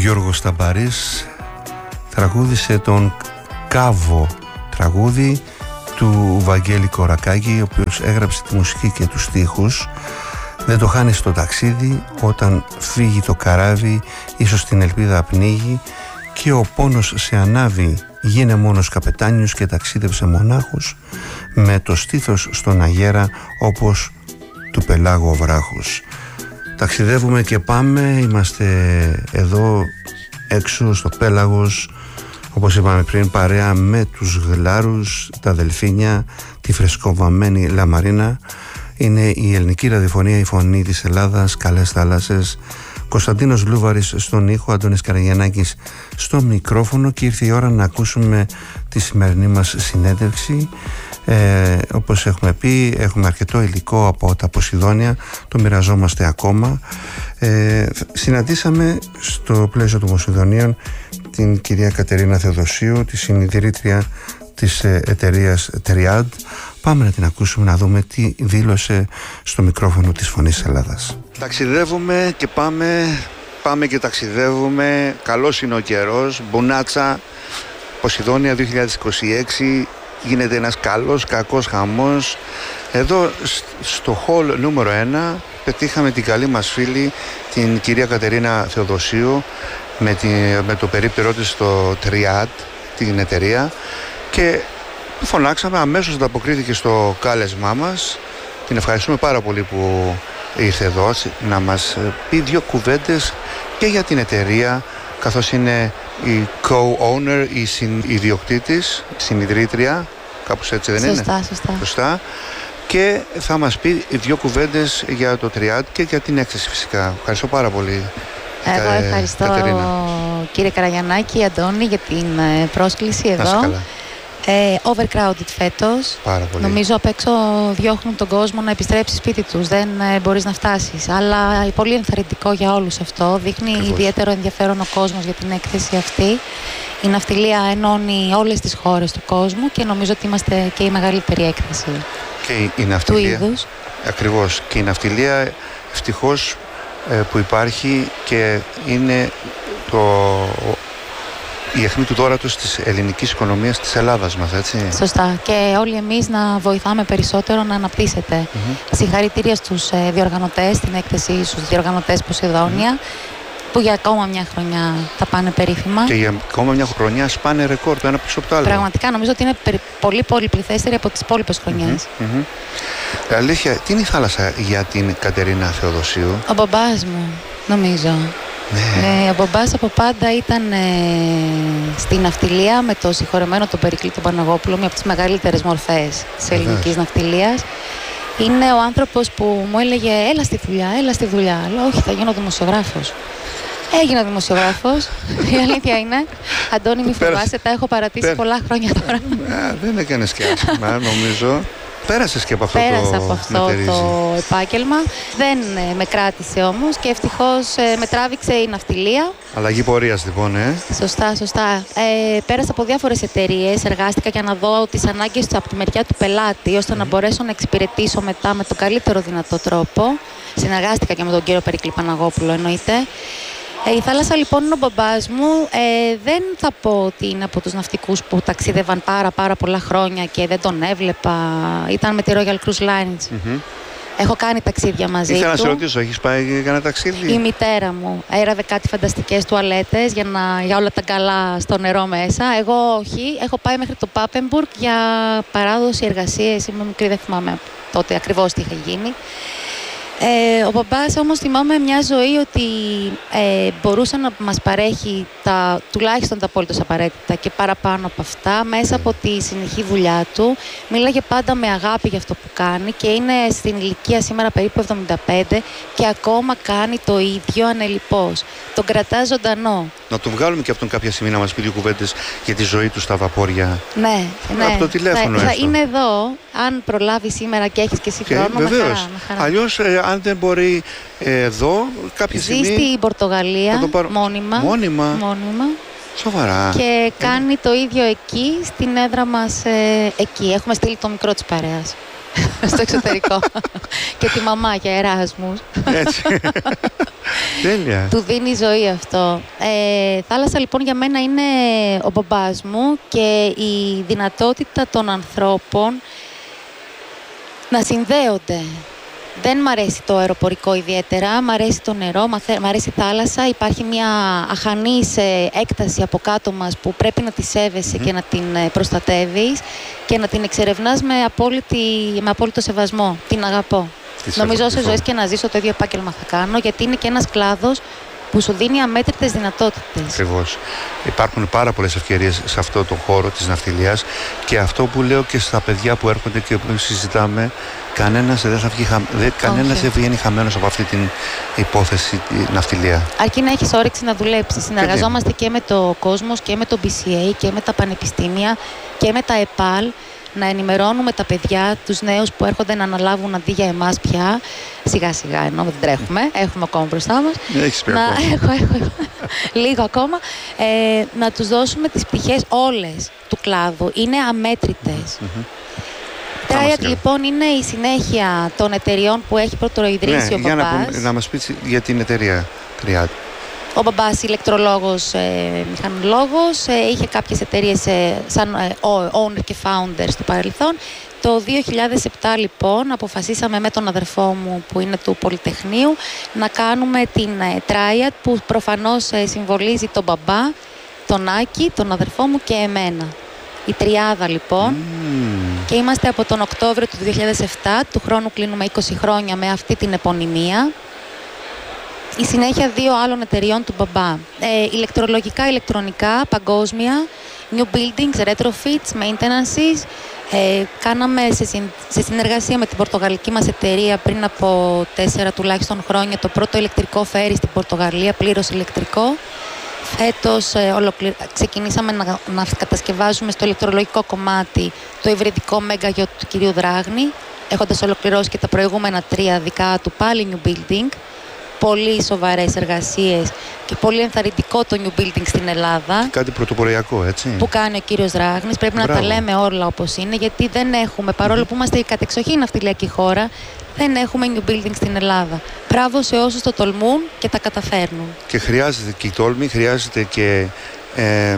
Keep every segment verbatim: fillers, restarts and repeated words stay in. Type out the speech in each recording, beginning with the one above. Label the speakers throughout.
Speaker 1: Γιώργος Σταμπαρής τραγούδισε τον Κάβο, τραγούδι του Βαγγέλη Κορακάκη, ο οποίος έγραψε τη μουσική και τους στίχους. Δεν το χάνει στο ταξίδι, όταν φύγει το καράβι ίσως την ελπίδα πνίγει, και ο πόνος σε ανάβει, γίνε μόνος καπετάνιος και ταξίδεψε μονάχος, με το στήθος στον αγέρα όπως του πελάγου ο βράχος. Ταξιδεύουμε και πάμε, είμαστε εδώ έξω στο πέλαγος, όπως είπαμε πριν, παρέα με τους γλάρους, τα δελφίνια, τη φρεσκοβαμμένη λαμαρίνα. Είναι η ελληνική ραδιοφωνία, η φωνή της Ελλάδας, καλές θάλασσες. Κωνσταντίνος Λούβαρης στον ήχο, Αντώνης Καραγιαννάκης στο μικρόφωνο, και ήρθε η ώρα να ακούσουμε τη σημερινή μας συνέντευξη. Ε, όπως έχουμε πει, έχουμε αρκετό υλικό από τα Ποσειδόνια, το μοιραζόμαστε ακόμα. Ε, συναντήσαμε στο πλαίσιο των Ποσειδονίων την κυρία Κατερίνα Θεοδοσίου, τη συνειδητήρια της εταιρείας Triad. Πάμε να την ακούσουμε, να δούμε τι δήλωσε στο μικρόφωνο της Φωνής Ελλάδας. Ταξιδεύουμε και πάμε, πάμε και ταξιδεύουμε. Καλός είναι ο καιρός, μπουνάτσα, Ποσειδόνια δύο χιλιάδες είκοσι έξι. Γίνεται ένας καλός κακός χαμός. Εδώ στο hall νούμερο ένα πετύχαμε την καλή μας φίλη, την κυρία Κατερίνα Θεοδοσίου, με, τη, με το περίπτερό της στο Triad, την εταιρεία, και φωνάξαμε, αμέσως ανταποκρίθηκε στο κάλεσμά μας. Την ευχαριστούμε πάρα πολύ που ήρθε εδώ να μας πει δύο κουβέντες και για την εταιρεία, καθώς είναι η co-owner, η συνιδιοκτήτης, συνιδρύτρια, κάπως έτσι δεν
Speaker 2: σωστά,
Speaker 1: είναι?
Speaker 2: Σωστά,
Speaker 1: σωστά. Και θα μας πει δύο κουβέντες για το Triad και για την έκθεση φυσικά. Ευχαριστώ πάρα πολύ.
Speaker 2: Εγώ ευχαριστώ, Κατερίνα. Κύριε Καραγιαννάκη, Αντώνη, για την πρόσκληση εδώ.
Speaker 1: Να καλά.
Speaker 2: Ε, overcrowded φέτος.
Speaker 1: Πάρα πολύ.
Speaker 2: Νομίζω απ' έξω διώχνουν τον κόσμο να επιστρέψει σπίτι τους. Δεν ε, μπορείς να φτάσεις. Αλλά πολύ ενθαρρυντικό για όλους αυτό. Δείχνει
Speaker 1: Ακριβώς.
Speaker 2: ιδιαίτερο ενδιαφέρον ο κόσμος για την έκθεση αυτή. Η ναυτιλία ενώνει όλες τις χώρες του κόσμου και νομίζω ότι είμαστε και η μεγαλύτερη έκθεση
Speaker 1: και η, η ναυτιλία,
Speaker 2: του είδους.
Speaker 1: Ακριβώς. Και η ναυτιλία ευτυχώς ε, που υπάρχει και είναι το... η αιχμή του δώρατος της ελληνικής οικονομίας της Ελλάδας μας, έτσι.
Speaker 2: Σωστά. Και όλοι εμείς να βοηθάμε περισσότερο να αναπτύσσεται. Mm-hmm. Συγχαρητήρια στους ε, διοργανωτές, στην έκθεση στους διοργανωτές Ποσειδόνια, mm-hmm. που για ακόμα μια χρονιά τα πάνε περίφημα.
Speaker 1: Και για ακόμα μια χρονιά σπάνε ρεκόρ το ένα πίσω από το άλλο.
Speaker 2: Πραγματικά νομίζω ότι είναι περι... πολύ πολυπληθέστερη από τις υπόλοιπες χρονιές.
Speaker 1: Mm-hmm. Mm-hmm. Αλήθεια, τι είναι η θάλασσα για την Κατερίνα Θεοδοσίου?
Speaker 2: Ο μπαμπάς μου, νομίζω.
Speaker 1: Ναι.
Speaker 2: Ε, ο μπαμπάς από πάντα ήταν ε, στην ναυτιλία με το συγχωρεμένο τον Περικλή τον Παναγόπουλο, μια από τις μεγαλύτερες μορφές της ελληνικής ναυτιλίας. Είναι ο άνθρωπος που μου έλεγε έλα στη δουλειά, έλα στη δουλειά. Λέω όχι, θα γίνω δημοσιογράφος. Έγινα δημοσιογράφος. Η αλήθεια είναι, Αντώνη, μη φοβάσαι, τα έχω παρατήσει Πέρα. πολλά χρόνια τώρα.
Speaker 1: Α, δεν έκανες και άσχημα, νομίζω. Πέρασες και από αυτό
Speaker 2: Πέρασα
Speaker 1: το
Speaker 2: από αυτό το επάγγελμα. Δεν ε, με κράτησε όμως και ευτυχώς ε, με τράβηξε η ναυτιλία.
Speaker 1: Αλλαγή πορείας λοιπόν, ε.
Speaker 2: Σωστά, σωστά. Ε, πέρασα από διάφορες εταιρείες, εργάστηκα για να δω τις ανάγκες του από τη μεριά του πελάτη, ώστε mm. να μπορέσω να εξυπηρετήσω μετά με τον καλύτερο δυνατό τρόπο. Συνεργάστηκα και με τον κύριο Περικλή Παναγόπουλο, εννοείται. Ε, η θάλασσα λοιπόν είναι ο μπαμπάς μου. Ε, δεν θα πω ότι είναι από τους ναυτικούς που ταξίδευαν πάρα πάρα πολλά χρόνια και δεν τον έβλεπα. Ήταν με τη Royal Cruise Lines. Mm-hmm. Έχω κάνει ταξίδια μαζί
Speaker 1: Ήθελα
Speaker 2: του.
Speaker 1: Ήθελα να σε ρωτήσω, έχεις πάει για ένα ταξίδι?
Speaker 2: Η μητέρα μου έραβε κάτι φανταστικές τουαλέτες για, να, για όλα τα καλά στο νερό μέσα. Εγώ όχι. Έχω πάει μέχρι το Πάπεμπουργκ για παράδοση εργασίες. Είμαι μικρή, δεν θυμάμαι τότε ακριβώς τι είχε γίνει. Ε, ο μπαμπάς όμως θυμάμαι μια ζωή ότι ε, μπορούσε να μας παρέχει τα, τουλάχιστον τα απόλυτος απαραίτητα και παραπάνω από αυτά μέσα από τη συνεχή δουλειά του. Μίλαγε πάντα με αγάπη για αυτό που κάνει και είναι στην ηλικία σήμερα περίπου εβδομήντα πέντε και ακόμα κάνει το ίδιο ανελιπώς. Τον κρατά ζωντανό.
Speaker 1: Να τον βγάλουμε και αυτόν κάποια στιγμή να μας πει δύο κουβέντες για τη ζωή του στα βαπόρια.
Speaker 2: Ναι, ναι.
Speaker 1: Από το τηλέφωνο
Speaker 2: θα, θα
Speaker 1: έστω.
Speaker 2: είναι εδώ, αν προλάβει σήμερα και έχεις και εσύ χρόνο.
Speaker 1: Βεβαίως. Αλλιώς, ε, αν δεν μπορεί ε, εδώ, κάποια
Speaker 2: Ζει
Speaker 1: στιγμή.
Speaker 2: Ζει στην Πορτογαλία,
Speaker 1: πάρω...
Speaker 2: μόνιμα.
Speaker 1: Μόνιμα.
Speaker 2: Μόνιμα.
Speaker 1: Σοβαρά.
Speaker 2: Και κάνει ε. το ίδιο εκεί, στην έδρα μας ε, εκεί. Έχουμε στείλει το μικρό της παρέας. στο εξωτερικό. Και τη μαμά για Εράσμους.
Speaker 1: Έτσι. Τέλεια.
Speaker 2: Του δίνει ζωή αυτό. Ε, θάλασσα λοιπόν για μένα είναι ο μπαμπάς μου και η δυνατότητα των ανθρώπων να συνδέονται. Δεν μ' αρέσει το αεροπορικό ιδιαίτερα, μ' αρέσει το νερό, μ' αρέσει η θάλασσα. Υπάρχει μια αχανής έκταση από κάτω μας που πρέπει να τη σέβεσαι mm-hmm. και να την προστατεύεις και να την εξερευνάς με, απόλυτη, με απόλυτο σεβασμό. Την αγαπώ. Της Νομίζω όσες ζωές και να ζήσω το ίδιο επάγγελμα θα κάνω, γιατί είναι και ένας κλάδος που σου δίνει αμέτρητες δυνατότητες.
Speaker 1: Ακριβώς. Υπάρχουν πάρα πολλές ευκαιρίες σε αυτό το χώρο της ναυτιλίας και αυτό που λέω και στα παιδιά που έρχονται και που συζητάμε, κανένας δεν θα βγει, δε, κανένας δεν βγαίνει χαμένος από αυτή την υπόθεση τη ναυτιλία.
Speaker 2: Αρκεί να έχεις όρεξη να δουλέψεις. Συνεργαζόμαστε και, και με το Κόσμος και με το μπι σι έι και με τα πανεπιστήμια και με τα ΕΠΑΛ. Να ενημερώνουμε τα παιδιά, τους νέους που έρχονται να αναλάβουν αντί για εμάς πια. Σιγά σιγά, ενώ δεν τρέχουμε, έχουμε ακόμα μπροστά μας.
Speaker 1: Έχεις πει
Speaker 2: να,
Speaker 1: ακόμα.
Speaker 2: έχω, έχω, λίγο ακόμα. Ε, να τους δώσουμε τις πτυχές όλες του κλάδου. Είναι αμέτρητες. Mm-hmm. Triad λοιπόν είναι η συνέχεια των εταιριών που έχει πρωτοειδρύσει
Speaker 1: ναι,
Speaker 2: ο
Speaker 1: για
Speaker 2: μπαμπάς.
Speaker 1: Να, πούμε, να μας πεις για την εταιρεία Triad.
Speaker 2: Ο μπαμπάς ηλεκτρολόγος, ε, μηχανολόγος, ε, είχε κάποιες εταιρείες ε, σαν ε, owner και founder στο παρελθόν. Το δύο χιλιάδες επτά λοιπόν αποφασίσαμε με τον αδερφό μου που είναι του Πολυτεχνείου να κάνουμε την ε, Triad που προφανώς ε, συμβολίζει τον μπαμπά, τον Άκη, τον αδερφό μου και εμένα. Η τριάδα λοιπόν mm. και είμαστε από τον Οκτώβριο του δύο χιλιάδες επτά, του χρόνου κλείνουμε είκοσι χρόνια με αυτή την επωνυμία. Η συνέχεια δύο άλλων εταιριών του μπαμπά. Ε, ηλεκτρολογικά, ηλεκτρονικά, παγκόσμια, new buildings, retrofits, maintenances. Ε, κάναμε σε, συν, σε συνεργασία με την πορτογαλική μας εταιρεία πριν από τέσσερα τουλάχιστον χρόνια το πρώτο ηλεκτρικό φέρι στην Πορτογαλία, πλήρως ηλεκτρικό. Φέτος ε, ολοκλη... ξεκινήσαμε να, να κατασκευάζουμε στο ηλεκτρολογικό κομμάτι το υβριδικό μέγαγιο του κυρίου Δράγνη, έχοντας ολοκληρώσει και τα προηγούμενα τρία δικά του πάλι new building. Πολύ σοβαρές εργασίες και πολύ ενθαρρυντικό το new building στην Ελλάδα.
Speaker 1: Κάτι πρωτοποριακό, έτσι. Που
Speaker 2: κάνει ο κύριος Δράγνης. Πρέπει Μπράβο. να τα λέμε όλα όπως είναι, γιατί δεν έχουμε, παρόλο που είμαστε η κατεξοχήν ναυτιλιακή χώρα, δεν έχουμε new building στην Ελλάδα. Μπράβο σε όσους το τολμούν και τα καταφέρνουν.
Speaker 1: Και χρειάζεται και η τόλμη, χρειάζεται και ε,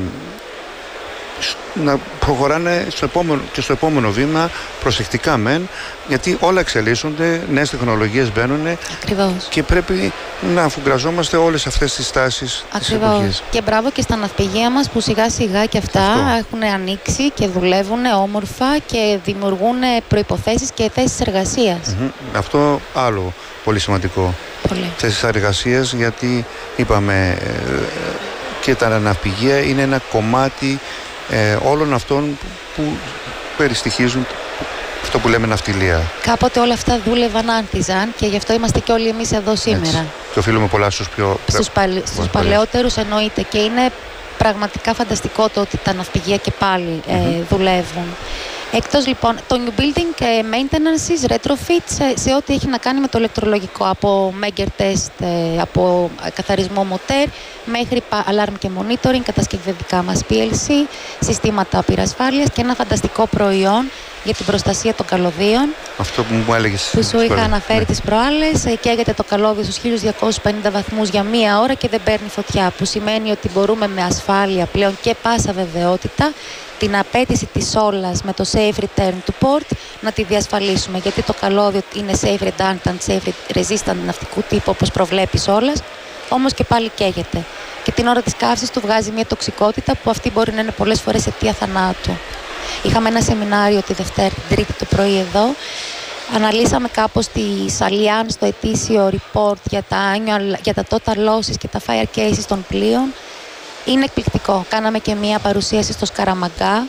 Speaker 1: να προχωράνε στο επόμενο, και στο επόμενο βήμα προσεκτικά μεν, γιατί όλα εξελίσσονται, νέες τεχνολογίες μπαίνουν.
Speaker 2: Ακριβώς.
Speaker 1: Και πρέπει να αφουγκραζόμαστε όλες αυτές τις τάσεις της εποχής.
Speaker 2: Και μπράβο και στα ναυπηγεία μας που σιγά σιγά και αυτά Αυτό. έχουν ανοίξει και δουλεύουν όμορφα και δημιουργούν προϋποθέσεις και θέσεις εργασίας.
Speaker 1: Mm-hmm. Αυτό άλλο πολύ σημαντικό.
Speaker 2: Πολύ.
Speaker 1: Θέσεις εργασίας, γιατί είπαμε και τα ναυπηγεία είναι ένα κομμάτι Ε, όλων αυτών που περιστοιχίζουν αυτό που λέμε ναυτιλία.
Speaker 2: Κάποτε όλα αυτά δούλευαν, άνθιζαν και γι' αυτό είμαστε και όλοι εμείς εδώ σήμερα. Έτσι.
Speaker 1: Και οφείλουμε πολλά στους πιο
Speaker 2: στους, παλ... στους παλαιότερους εννοείται, και είναι πραγματικά φανταστικό το ότι τα ναυπηγεία και πάλι mm-hmm. ε, δουλεύουν. Εκτός λοιπόν το new building, ε, maintenances, retrofits, ε, σε ό,τι έχει να κάνει με το ηλεκτρολογικό, από Megger test, ε, από καθαρισμό μοτέρ μέχρι alarm και monitoring, κατασκευαστικά μας πι ελ σι, συστήματα πυρασφάλειας και ένα φανταστικό προϊόν για την προστασία των καλωδίων.
Speaker 1: Αυτό που μου έλεγες.
Speaker 2: Που σου είχα αναφέρει ναι. τις προάλλες. Ε, καίγεται το καλώδιο στους χίλια διακόσιους πενήντα βαθμούς για μία ώρα και δεν παίρνει φωτιά. Που σημαίνει ότι μπορούμε με ασφάλεια πλέον και πάσα βεβαιότητα την απέτηση της όλας με το safe return to port να τη διασφαλίσουμε. Γιατί το καλώδιο είναι safe redundant, safe resistant ναυτικού τύπου όπως προβλέπει όλας, όμως και πάλι καίγεται. Και την ώρα της καύσης του βγάζει μια τοξικότητα που αυτή μπορεί να είναι πολλές φορές αιτία θανάτου. Είχαμε ένα σεμινάριο τη Δευτέρα, την Τρίτη το πρωί εδώ. Αναλύσαμε κάπως τη Allianz στο ετήσιο report για τα, annual, για τα total losses και τα fire cases των πλοίων. Είναι εκπληκτικό. Κάναμε και μία παρουσίαση στο Σκαραμαγκά,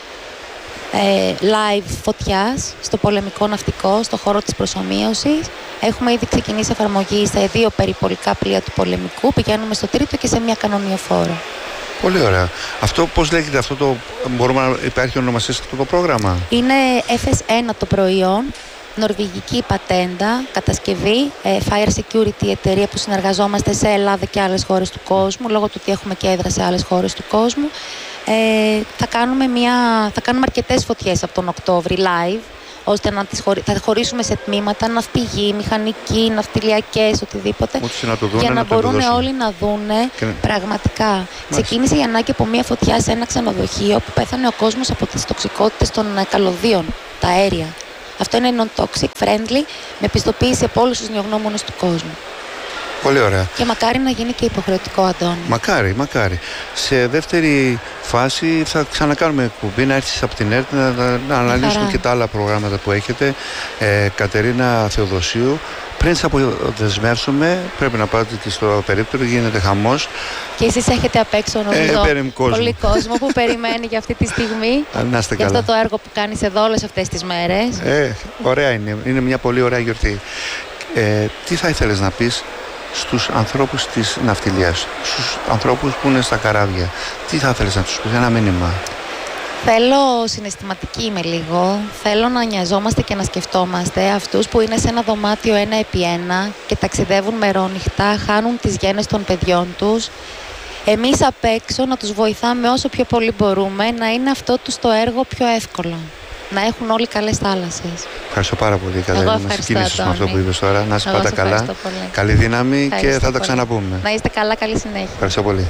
Speaker 2: ε, live φωτιάς, στο πολεμικό ναυτικό, στο χώρο της προσομοίωσης. Έχουμε ήδη ξεκινήσει εφαρμογή σε δύο περιπολικά πλοία του πολεμικού. Πηγαίνουμε στο τρίτο και σε μία κανονιοφόρο.
Speaker 1: Πολύ ωραία. Αυτό πώς λέγεται αυτό το, μπορούμε να υπάρχει ονομασία σε αυτό το πρόγραμμα?
Speaker 2: Είναι εφ ες ένα το προϊόν, νορβηγική πατέντα, κατασκευή, ε, Fire Security εταιρεία που συνεργαζόμαστε σε Ελλάδα και άλλες χώρες του κόσμου, λόγω του ότι έχουμε και έδρα σε άλλες χώρες του κόσμου. Ε, θα, κάνουμε μια, θα κάνουμε αρκετές φωτιές από τον Οκτώβρη live, ώστε να τις χωρί... θα χωρίσουμε σε τμήματα, ναυπηγοί, μηχανικοί, ναυτιλιακές, οτιδήποτε,
Speaker 1: να το δούνε,
Speaker 2: για να,
Speaker 1: να
Speaker 2: μπορούν όλοι να δούνε και... πραγματικά. Μάλιστα. Ξεκίνησε η Ανάκη από μια φωτιά σε ένα ξενοδοχείο που πέθανε ο κόσμος από τις τοξικότητες των καλωδίων, τα αέρια. Αυτό είναι non-toxic, friendly, με πιστοποίηση από όλους τους νεογνώμονες του κόσμου.
Speaker 1: Πολύ ωραία.
Speaker 2: Και μακάρι να γίνει και υποχρεωτικό, Αντώνη.
Speaker 1: Μακάρι, μακάρι. Σε δεύτερη φάση θα ξανακάνουμε εκπομπή, να έρθεις από την ΕΡΤ να, να, να αναλύσουμε και τα άλλα προγράμματα που έχετε. Ε, Κατερίνα Θεοδοσίου, πριν σας αποδεσμεύσουμε, πρέπει να πάτε και στο περίπτερο, γίνεται χαμός.
Speaker 2: Και εσείς έχετε απ' έξω, νομίζω,
Speaker 1: ε, κόσμο.
Speaker 2: πολύ κόσμο που περιμένει για αυτή τη στιγμή.
Speaker 1: Να είστε
Speaker 2: για
Speaker 1: καλά.
Speaker 2: αυτό το έργο που κάνεις εδώ όλες αυτές τις μέρες.
Speaker 1: Ε, ωραία είναι, είναι μια πολύ ωραία γιορτή. Ε, τι θα ήθελες να πεις στους ανθρώπους της ναυτιλίας, στους ανθρώπους που είναι στα καράβια? Τι θα ήθελες να τους πεις, ένα μήνυμα?
Speaker 2: Θέλω, συναισθηματική είμαι λίγο, θέλω να νοιαζόμαστε και να σκεφτόμαστε αυτούς που είναι σε ένα δωμάτιο ένα επί ένα και ταξιδεύουν μερόνυχτα, χάνουν τις γένες των παιδιών τους. Εμείς απ' έξω να τους βοηθάμε όσο πιο πολύ μπορούμε, να είναι αυτό τους το έργο πιο εύκολο. Να έχουν όλοι καλές θάλασσες.
Speaker 1: Ευχαριστώ πάρα πολύ. Καλά, να συγκινήσεις με αυτό που είπες τώρα. Να είσαι πάντα καλά. Καλή δύναμη. Ευχαριστώ και θα πολύ. Τα ξαναπούμε.
Speaker 2: Να είστε καλά, καλή συνέχεια.
Speaker 1: Ευχαριστώ πολύ.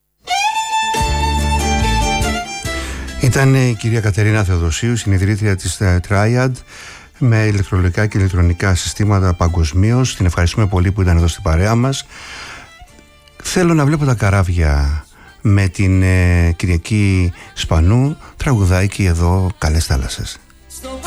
Speaker 1: Ήταν η κυρία Κατερίνα Θεοδοσίου, συνειδητρία της Triad, με ηλεκτρολογικά και ηλεκτρονικά συστήματα παγκοσμίως. Την ευχαριστούμε πολύ που ήταν εδώ στην παρέα μας. Θέλω να βλέπω τα καράβια με την ε, Κυριακή Σπανού, τραγουδάει και εδώ καλές θάλασσες.